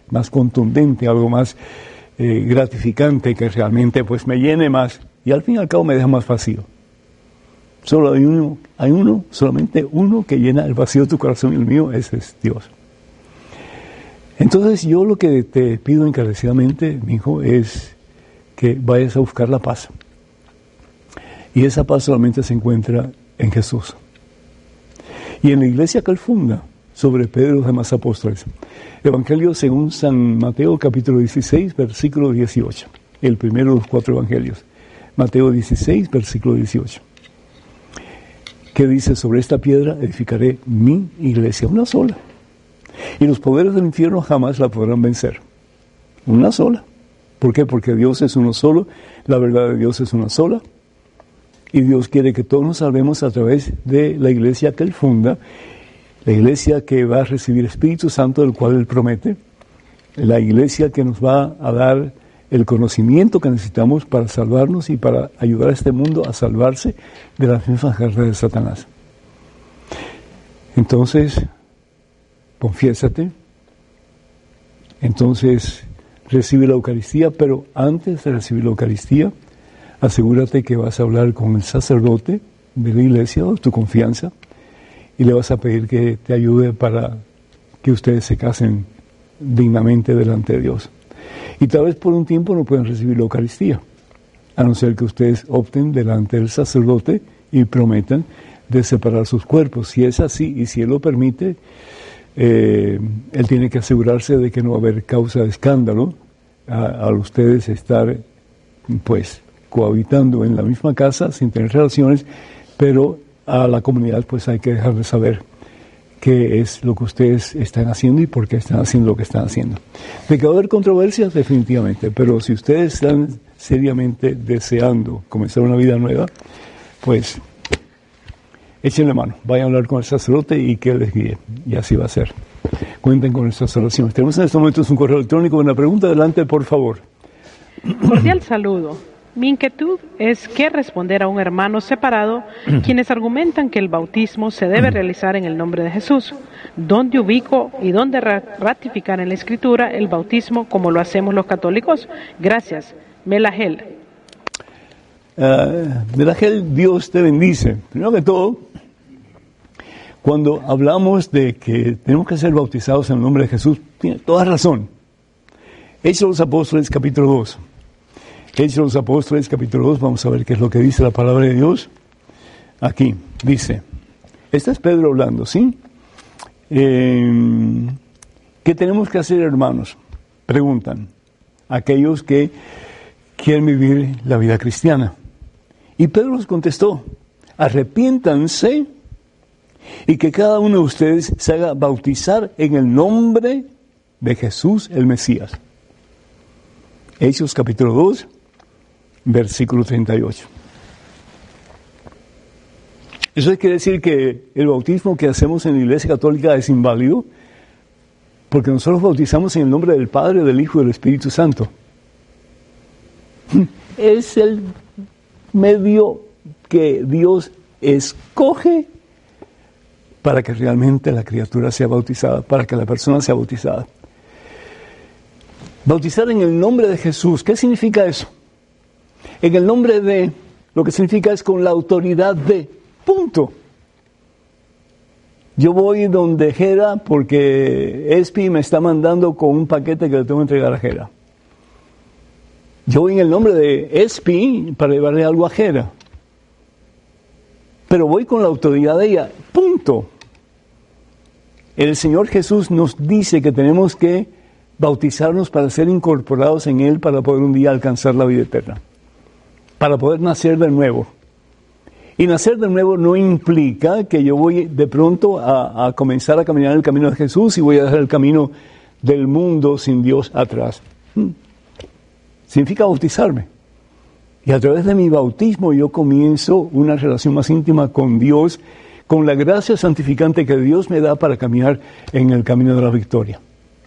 más contundente, algo más gratificante, que realmente pues me llene más y al fin y al cabo me deja más vacío. Solo solamente uno que llena el vacío de tu corazón y el mío, ese es Dios. Entonces yo lo que te pido encarecidamente, mi hijo, es que vayas a buscar la paz. Y esa paz solamente se encuentra en Jesús. Y en la iglesia que él funda, sobre Pedro y los demás apóstoles. Evangelio según San Mateo, capítulo 16, versículo 18. El primero de los 4 evangelios. Mateo 16, versículo 18. Que dice, sobre esta piedra edificaré mi iglesia, una sola. Y los poderes del infierno jamás la podrán vencer. Una sola. ¿Por qué? Porque Dios es uno solo, la verdad de Dios es una sola. Y Dios quiere que todos nos salvemos a través de la iglesia que él funda, la iglesia que va a recibir Espíritu Santo, del cual él promete, la iglesia que nos va a dar el conocimiento que necesitamos para salvarnos y para ayudar a este mundo a salvarse de las mismas garras de Satanás. Entonces, confiésate, entonces recibe la Eucaristía, pero antes de recibir la Eucaristía, asegúrate que vas a hablar con el sacerdote de la iglesia o de tu confianza y le vas a pedir que te ayude para que ustedes se casen dignamente delante de Dios. Y tal vez por un tiempo no puedan recibir la Eucaristía, a no ser que ustedes opten delante del sacerdote y prometan de separar sus cuerpos. Si es así y si él lo permite, él tiene que asegurarse de que no va a haber causa de escándalo al ustedes estar pues cohabitando en la misma casa sin tener relaciones, pero a la comunidad pues hay que dejar de saber qué es lo que ustedes están haciendo y por qué están haciendo lo que están haciendo. De que va a haber controversias, definitivamente, pero si ustedes están seriamente deseando comenzar una vida nueva, pues échenle mano, vayan a hablar con el sacerdote y que él les guíe, y así va a ser. Cuenten con nuestras oraciones. Tenemos en estos momentos un correo electrónico, una pregunta, adelante por favor. Cordial saludo. Mi inquietud es qué responder a un hermano separado quienes argumentan que el bautismo se debe realizar en el nombre de Jesús. ¿Dónde ubico y dónde ratificar en la Escritura el bautismo como lo hacemos los católicos? Gracias. Melagel. Melagel, Dios te bendice. Primero que todo, cuando hablamos de que tenemos que ser bautizados en el nombre de Jesús, tiene toda razón. Hechos de los Apóstoles, capítulo 2. Hechos de los Apóstoles, capítulo 2, vamos a ver qué es lo que dice la palabra de Dios. Aquí, dice, este es Pedro hablando, ¿sí? ¿Qué tenemos que hacer, hermanos? Preguntan aquellos que quieren vivir la vida cristiana. Y Pedro les contestó, arrepiéntanse y que cada uno de ustedes se haga bautizar en el nombre de Jesús el Mesías. Hechos capítulo 2, versículo 38. Eso quiere decir que el bautismo que hacemos en la Iglesia Católica es inválido, porque nosotros bautizamos en el nombre del Padre, del Hijo y del Espíritu Santo. Es el medio que Dios escoge para que realmente la criatura sea bautizada, para que la persona sea bautizada. Bautizar en el nombre de Jesús, ¿qué significa eso? En el nombre de, lo que significa es con la autoridad de, punto. Yo voy donde Jera porque Espi me está mandando con un paquete que le tengo que entregar a Jera. Yo voy en el nombre de Espi para llevarle algo a Jera. Pero voy con la autoridad de ella, punto. El Señor Jesús nos dice que tenemos que bautizarnos para ser incorporados en Él para poder un día alcanzar la vida eterna. Para poder nacer de nuevo. Y nacer de nuevo no implica que yo voy de pronto a comenzar a caminar el camino de Jesús y voy a dejar el camino del mundo sin Dios atrás. Significa bautizarme. Y a través de mi bautismo yo comienzo una relación más íntima con Dios, con la gracia santificante que Dios me da para caminar en el camino de la victoria.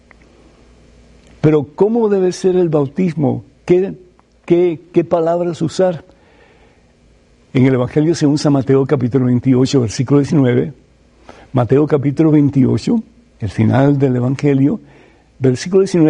Pero ¿cómo debe ser el bautismo? ¿Qué palabras usar? En el Evangelio según San Mateo capítulo 28, versículo 19, Mateo capítulo 28, el final del Evangelio, versículo 19,